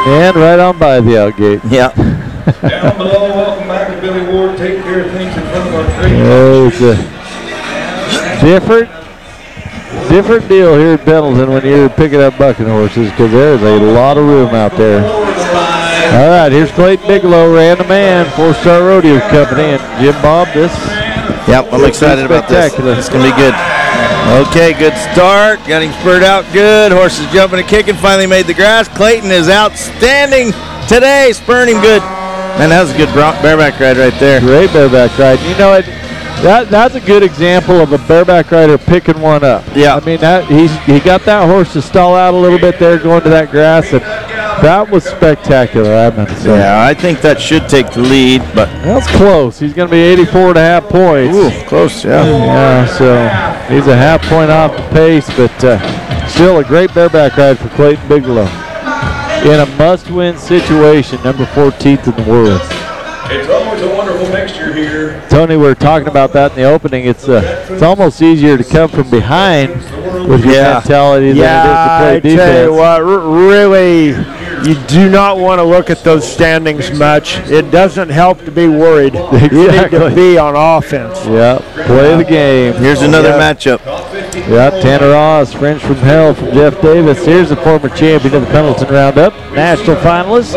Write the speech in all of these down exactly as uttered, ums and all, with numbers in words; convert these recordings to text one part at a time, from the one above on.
And right on by the outgate. Yeah. Down below, welcome back to Billy Ward. Take care of things in front of our great. Oh, it's a different, different deal here at Pendleton when you're picking up bucking horses because there's a lot of room out there. All right, here's Clayton Bigelow, ran the man, four-star rodeo company, and Jim Bob. This. Yep, I'm excited about this. It's gonna be good. Okay, good start. Got him spurred out good. Horse is jumping and kicking. Finally made the grass. Clayton is outstanding today. Spurring him good. Man, that was a good bareback ride right there. Great bareback ride. You know, it, that that's a good example of a bareback rider picking one up. Yeah. I mean, that he's he got that horse to stall out a little bit there going to that grass, and that was spectacular, I meant to say. Yeah, I think that should take the lead, but that's close. He's going to be eighty-four and a half points. Ooh, close, yeah. Yeah, so he's a half point off the pace, but uh, still a great bareback ride for Clayton Bigelow. In a must-win situation, number fourteenth in the world. It's always a wonderful mixture here. Tony, we were talking about that in the opening. It's uh, it's almost easier to come from behind with your Yeah. mentality than Yeah, it is to play I defense. tell you what, r- really, you do not want to look at those standings much. It doesn't help to be worried. You need Exactly. to be on offense. Yeah, play the game. here's another Yeah. matchup. Yeah, Tanner Ross, French from Hell from Jeff Davis. Here's the former champion of the Pendleton Roundup, national finalist.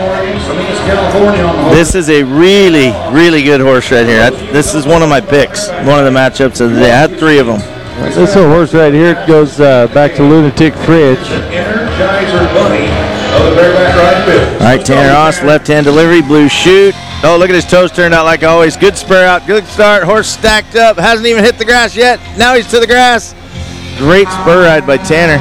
This is a really, really good horse right here. I, this is one of my picks. One of the matchups of the day. I had three of them. This little horse right here goes uh, back to Lunatic Fridge. Energizer Bunny of the bareback ride bill. All right, Tanner Ross, left-hand delivery, blue chute. Oh, look at his toes turned out like always. Good spur out, good start. Horse stacked up, hasn't even hit the grass yet. Now he's to the grass. Great spur ride by Tanner.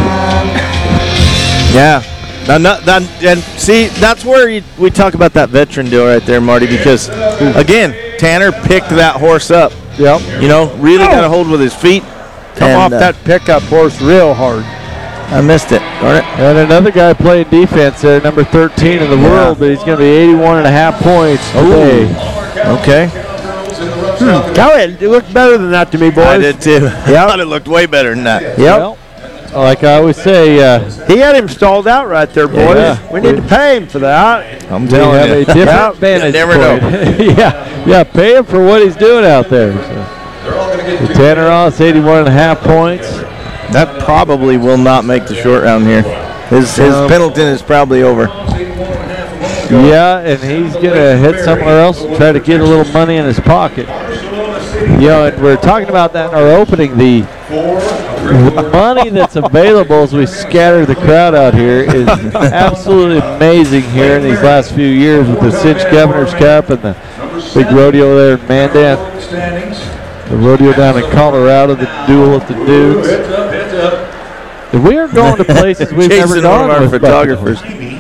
Yeah. Now, not, that, and see, that's where you, we talk about that veteran deal right there, Marty, because, again, Tanner picked that horse up. Yep. You know, really got a hold with his feet. Come and, off uh, that pickup horse real hard. I missed it. Darn it. And another guy playing defense there, number thirteen in the Yeah. world, but he's going to be eighty-one and a half points today. Okay. Oh, it looked better than that to me, boys. I did too. I thought it looked way better than that. Yep. Well, like I always say, uh, He had him stalled out right there, boys. Yeah. We need to pay him for that. I'm we telling have you. a different Yeah. vantage You never point. yeah, yeah, pay him for what he's doing out there. So. The Tanner Ross, eighty-one and a half points. That probably will not make the short round here. His his Um, Pendleton is probably over. Yeah, and he's going to hit somewhere else and try to get a little money in his pocket. You know, and we're talking about that in our opening. The, the money that's available as we scatter the crowd out here is absolutely amazing here in these last few years with the Cinch Governor's Cup and the big rodeo there in Mandan. The rodeo down in Colorado, the duel at the Dunes. Heads up, heads up. And we are going to places we've never Chasing gone one of our with photographers.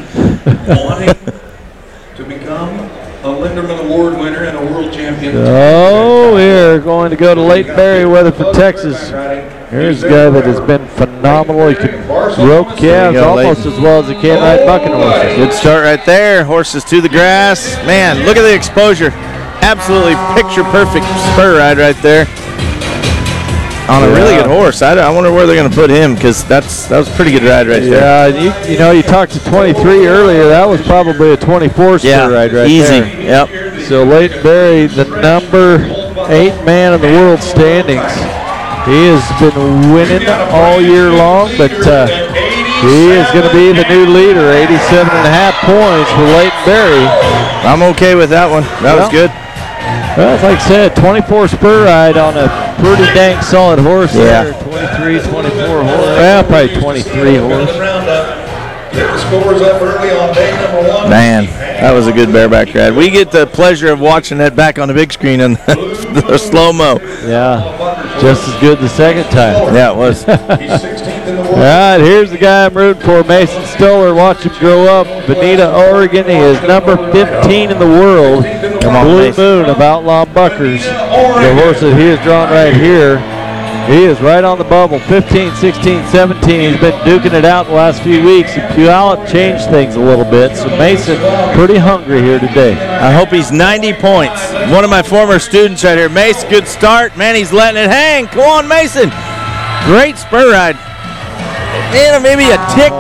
Wanting to become a Linderman Award winner and a world champion. Oh, we're going to go to Leighton Berry, Weatherford, Texas. Here's a guy that has been phenomenal. He can rope calves go, almost as well as he can ride bucking horses. Good start right there. Horses to the grass. Man, look at the exposure. Absolutely picture perfect spur ride right there. On a really Yeah. good horse. I, I wonder where they're going to put him because that's that was a pretty good ride right there. Yeah, you, you know, you talked to twenty-three earlier. That was probably a twenty-four spur ride right easy. there. Yep. So Leighton Berry, the number eight man in the world standings. He has been winning all year long, but uh, he is going to be the new leader, eighty-seven and a half points for Leighton Berry. I'm okay with that one. That was Well, good. Well, like I said, twenty-four spur ride on a pretty dang solid horse Yeah. there. twenty-three, twenty-four horse. Well, probably twenty-three horse. Get the scores up early on day number one. Man, that was a good bareback ride. We get the pleasure of watching that back on the big screen on the, the slow-mo. Yeah, just as good the second time. Yeah, it was. He's sixteenth in the world. All right, here's the guy I'm rooting for, Mason Stoller. Watch him grow up. Bonita, Oregon. He is number fifteen in the world. Come on, Blue Mason. Moon of Outlaw Buckers. The horse that he has drawn right here. He is right on the bubble. fifteen, sixteen, seventeen. He's been duking it out the last few weeks. And Puyallup changed things a little bit. So Mason pretty hungry here today. I hope he's ninety points. One of my former students right here. Mace, good start. Man, he's letting it hang. Come on, Mason. Great spur ride. Man, maybe a tick